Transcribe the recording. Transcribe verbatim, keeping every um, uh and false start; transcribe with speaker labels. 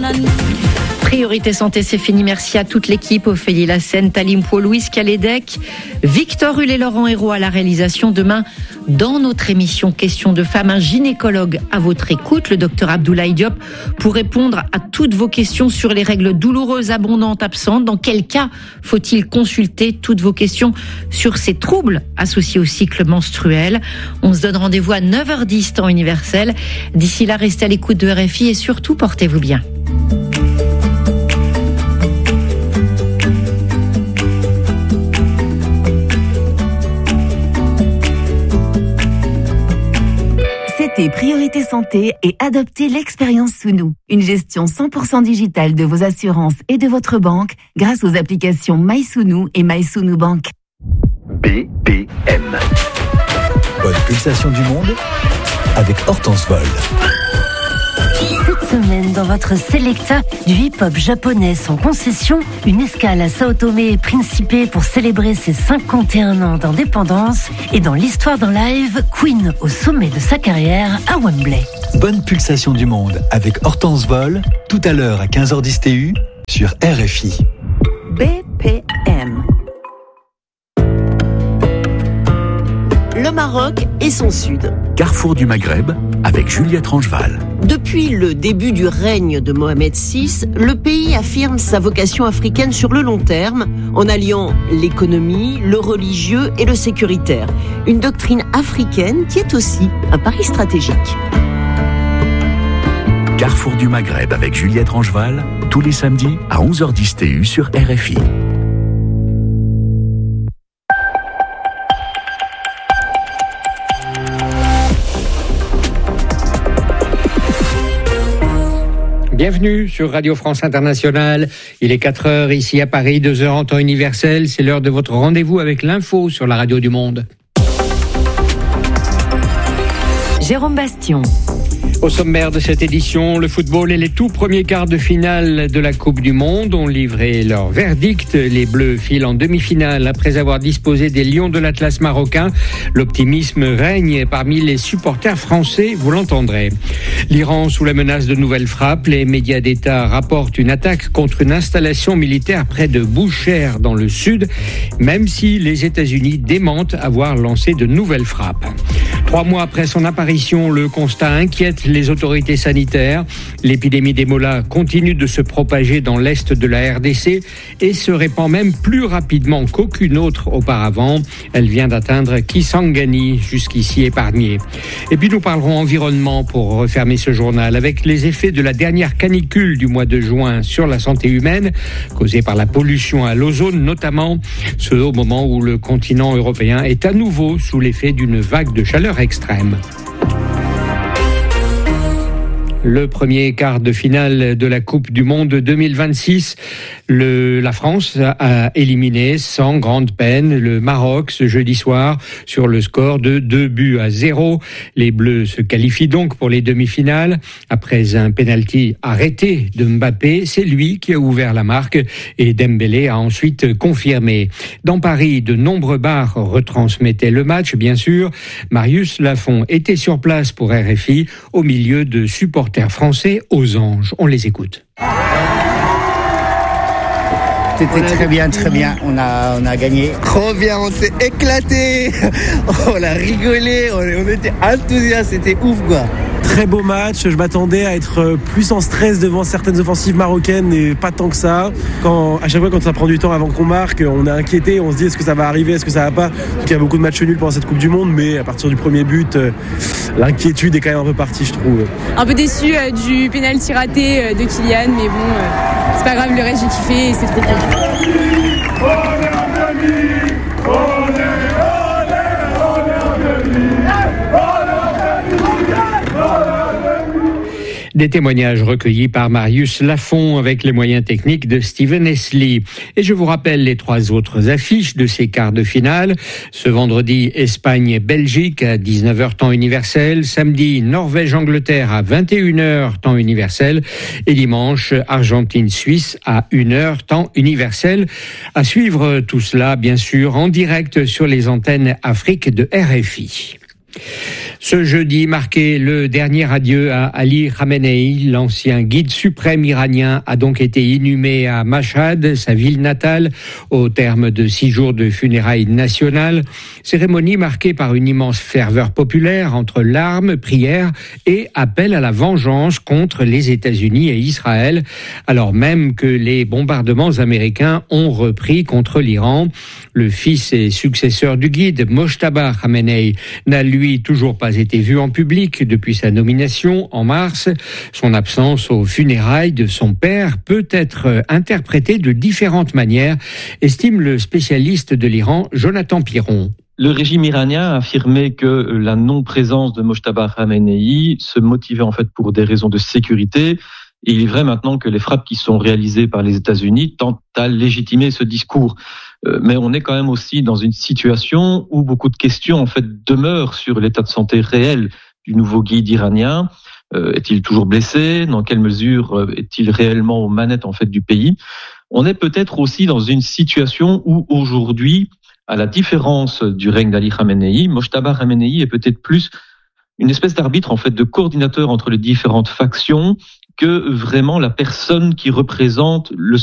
Speaker 1: Priorité santé, c'est fini. Merci à toute l'équipe, Ophélie Lassène, Talim Pou, Louis Calédec, Victor Hull et Laurent Hérault à la réalisation. Demain, dans notre émission Questions de femmes, un gynécologue à votre écoute, le docteur Abdoulaye Diop, pour répondre à toutes vos questions sur les règles douloureuses, abondantes, absentes. Dans quel cas faut-il consulter? Toutes vos questions sur ces troubles associés au cycle menstruel. On se donne rendez-vous à neuf heures dix, temps universel. D'ici là, restez à l'écoute de R F I et surtout, portez-vous bien.
Speaker 2: C'était Priorité Santé et adoptez l'expérience Sounou. Une gestion cent pour cent digitale de vos assurances et de votre banque grâce aux applications MySounou et MySounou Bank.
Speaker 3: B P M. Bonne pulsation du monde avec Hortense Vol.
Speaker 4: Cette semaine, dans votre Selecta, du hip-hop japonais sans concession, une escale à Sao Tomé et Principe pour célébrer ses cinquante et un ans d'indépendance, et dans l'histoire d'un live, Queen au sommet de sa carrière à Wembley.
Speaker 3: Bonne pulsation du monde avec Hortense Vol, tout à l'heure à quinze heures dix T U sur R F I.
Speaker 2: B P M.
Speaker 5: Le Maroc et son sud.
Speaker 3: Carrefour du Maghreb avec Juliette Rangeval.
Speaker 5: Depuis le début du règne de Mohamed six, le pays affirme sa vocation africaine sur le long terme en alliant l'économie, le religieux et le sécuritaire. Une doctrine africaine qui est aussi un pari stratégique.
Speaker 3: Carrefour du Maghreb avec Juliette Rangeval, tous les samedis à onze heures dix T U sur R F I.
Speaker 6: Bienvenue sur Radio France Internationale. Il est quatre heures ici à Paris, deux heures en temps universel. C'est l'heure de votre rendez-vous avec l'info sur la radio du monde.
Speaker 2: Jérôme Bastion.
Speaker 6: Au sommaire de cette édition, le football et les tout premiers quarts de finale de la Coupe du Monde ont livré leur verdict. Les Bleus filent en demi-finale après avoir disposé des Lions de l'Atlas marocain. L'optimisme règne parmi les supporters français, vous l'entendrez. L'Iran sous la menace de nouvelles frappes. Les médias d'État rapportent une attaque contre une installation militaire près de Boucher dans le sud, même si les États-Unis démentent avoir lancé de nouvelles frappes. Trois mois après son apparition, le constat inquiète les autorités sanitaires. L'épidémie d'Ebola continue de se propager dans l'est de la R D C et se répand même plus rapidement qu'aucune autre auparavant. Elle vient d'atteindre Kisangani, jusqu'ici épargnée. Et puis nous parlerons environnement pour refermer ce journal avec les effets de la dernière canicule du mois de juin sur la santé humaine, causée par la pollution à l'ozone notamment, ce au moment où le continent européen est à nouveau sous l'effet d'une vague de chaleur extrême. Le premier quart de finale de la Coupe du Monde deux mille vingt-six, le, la France a éliminé sans grande peine le Maroc ce jeudi soir sur le score de deux buts à zéro. Les Bleus se qualifient donc pour les demi-finales. Après un penalty arrêté de Mbappé, c'est lui qui a ouvert la marque et Dembélé a ensuite confirmé. Dans Paris, de nombreux bars retransmettaient le match, bien sûr. Marius Lafont était sur place pour R F I au milieu de supporters français aux anges. On les écoute.
Speaker 7: C'était très bien, très bien. On a, on a gagné.
Speaker 8: Trop bien, on s'est éclaté. On a rigolé, on, on était enthousiastes, c'était ouf quoi.
Speaker 9: Très beau match, je m'attendais à être plus en stress devant certaines offensives marocaines et pas tant que ça. Quand, à chaque fois quand ça prend du temps avant qu'on marque, on est inquiété, on se dit est-ce que ça va arriver, est-ce que ça va pas. Donc, il y a beaucoup de matchs nuls pendant cette Coupe du Monde, mais à partir du premier but, l'inquiétude est quand même un peu partie, je trouve.
Speaker 10: Un peu déçu euh, du pénalty raté euh, de Kylian, mais bon, euh, c'est pas grave, le reste j'ai kiffé et c'est trop cool.
Speaker 6: Des témoignages recueillis par Marius Lafont avec les moyens techniques de Steven Esli. Et je vous rappelle les trois autres affiches de ces quarts de finale. Ce vendredi, Espagne-Belgique à dix-neuf heures temps universel. Samedi, Norvège-Angleterre à vingt et une heures temps universel. Et dimanche, Argentine-Suisse à une heure temps universel. À suivre tout cela, bien sûr, en direct sur les antennes Afrique de R F I. Ce jeudi marquait le dernier adieu à Ali Khamenei. L'ancien guide suprême iranien a donc été inhumé à Mashhad, sa ville natale, au terme de six jours de funérailles nationales. Cérémonie marquée par une immense ferveur populaire entre larmes, prières et appel à la vengeance contre les États-Unis et Israël, alors même que les bombardements américains ont repris contre l'Iran. Le fils et successeur du guide, Mojtaba Khamenei, n'a lui toujours pas été vu en public depuis sa nomination en mars. Son absence aux funérailles de son père peut être interprétée de différentes manières, estime le spécialiste de l'Iran, Jonathan Piron.
Speaker 11: Le régime iranien a affirmé que la non-présence de Mojtaba Khamenei se motivait en fait pour des raisons de sécurité. Et il est vrai maintenant que les frappes qui sont réalisées par les États-Unis tentent à légitimer ce discours. Mais on est quand même aussi dans une situation où beaucoup de questions en fait demeurent sur l'état de santé réel du nouveau guide iranien. Euh, est-il toujours blessé? Dans quelle mesure est-il réellement aux manettes en fait du pays? On est peut-être aussi dans une situation où aujourd'hui, à la différence du règne d'Ali Khamenei, Mojtaba Khamenei est peut-être plus une espèce d'arbitre en fait de coordinateur entre les différentes factions que vraiment la personne qui représente le